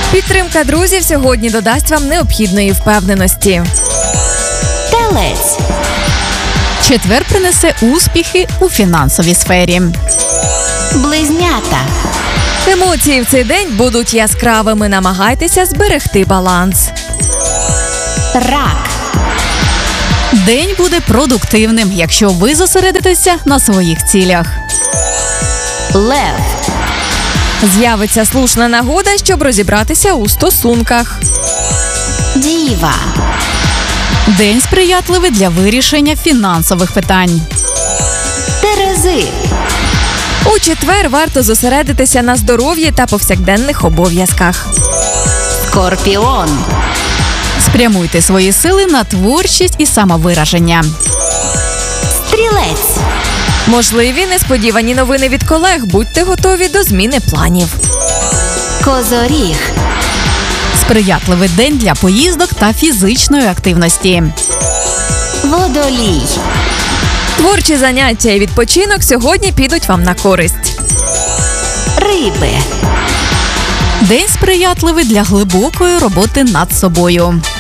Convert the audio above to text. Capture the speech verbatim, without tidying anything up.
Підтримка друзів сьогодні додасть вам необхідної впевненості. Телець. Четвер принесе успіхи у фінансовій сфері. Близнята. Емоції в цей день будуть яскравими. Намагайтеся зберегти баланс. Рак. День буде продуктивним, якщо ви зосередитеся на своїх цілях. Лев. З'явиться слушна нагода, щоб розібратися у стосунках. Діва. День сприятливий для вирішення фінансових питань. Терези. У четвер варто зосередитися на здоров'ї та повсякденних обов'язках. Скорпіон. Спрямуйте свої сили на творчість і самовираження. Стрілець. Можливі несподівані новини від колег. Будьте готові до зміни планів. Козоріг. Сприятливий день для поїздок та фізичної активності. Водолій. Творчі заняття і відпочинок сьогодні підуть вам на користь. Риби. День сприятливий для глибокої роботи над собою.